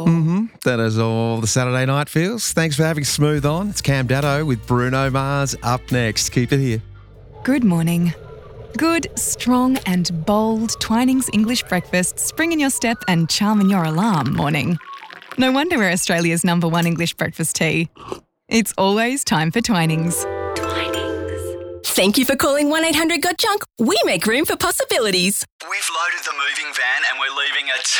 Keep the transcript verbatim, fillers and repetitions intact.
Mm-hmm. That is all the Saturday night feels. Thanks for having Smooth on. It's Cam Datto with Bruno Mars up next. Keep it here. Good morning. Good, strong and bold Twinings English breakfast spring in your step and charm in your alarm morning. No wonder we're Australia's number one English breakfast tea. It's always time for Twinings. Twinings. Thank you for calling one eight hundred got junk. We make room for possibilities. We've loaded the moving van and we're leaving a